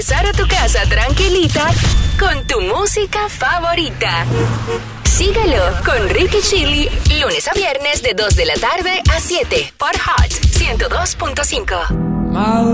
Regresar a tu casa tranquilita con tu música favorita. Síguelo con Ricky Chili, lunes a viernes de 2 de la tarde a 7 por Hot 102.5.